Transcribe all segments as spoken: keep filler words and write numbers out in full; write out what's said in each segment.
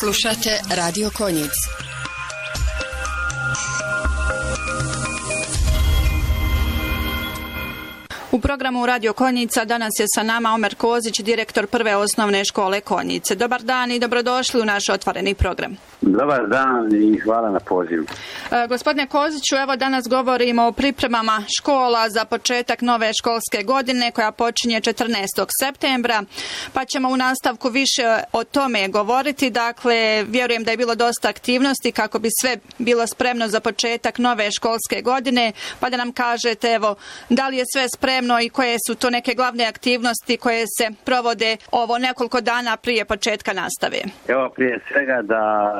Slušate Radio Konjic. U programu Radio Konjica danas je sa nama Omer Kozić, direktor prve osnovne škole Konjice. Dobar dan i dobrodošli u naš otvoreni program. Dobar dan i hvala na pozivu. E, gospodine Koziću, evo danas govorimo o pripremama škola za početak nove školske godine koja počinje četrnaestog septembra, pa ćemo u nastavku više o tome govoriti. Dakle, vjerujem da je bilo dosta aktivnosti kako bi sve bilo spremno za početak nove školske godine, pa da nam kažete evo da li je sve spremno i koje su to neke glavne aktivnosti koje se provode ovo nekoliko dana prije početka nastave. Evo prije svega da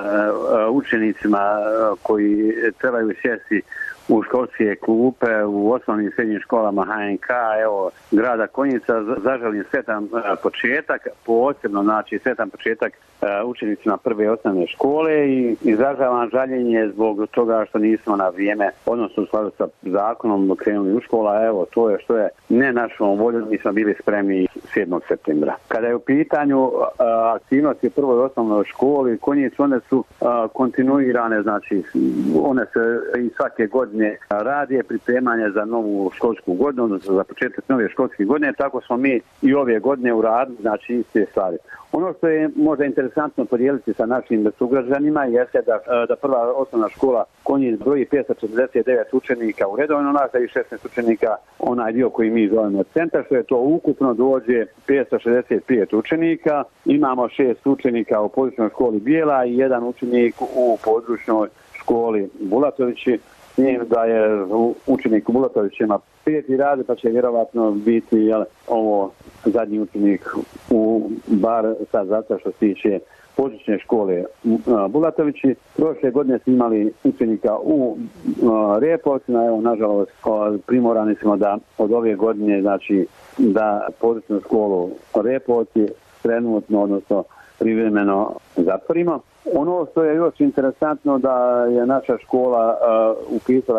učenicima koji trebaju sjesti u školske klupe u osnovnim i srednjim školama H N K, evo, grada Konjica, zaželim sretan početak, posebno znači sretan početak učenicima prve osnovne škole i izražavam žaljenje zbog toga što nismo na vrijeme, odnosno u skladu sa zakonom krenuli u škola, evo, to je što je ne našom voljom, mi smo bili spremni sedmog septembra. Kada je u pitanju aktivnosti u prvoj osnovnoj školi Konjic, one su kontinuirane, znači one se i svake godine radi pripremanje za novu školsku godinu, odnosno za početak nove školske godine, tako smo mi i ove godine uradili, znači iste stvari. Ono što je možda interesantno podijeliti sa našim sugrađanima jeste da, da prva osnovna škola Konjic broji petsto četrdeset devet učenika u redovnoj nastavi i šesnaest učenika onaj dio koji mi zovemo centar, što je to ukupno dođe petsto šezdeset pet učenika. Imamo šest učenika u područnoj školi Bijela i jedan učenik u područnoj školi Bulatovići. S njim da je učenik u Bulatovićima peti radi, pa će vjerovatno biti jel, ovo zadnji učenik u bar sad zato što se tiče područne škole Bulatovići. Prošle godine smo imali učenika u Repovcima, evo nažalost primorani smo da od ove godine znači da područnu školu Repovci trenutno, odnosno privremeno zatvorimo. Ono što je još interesantno da je naša škola uh, upisala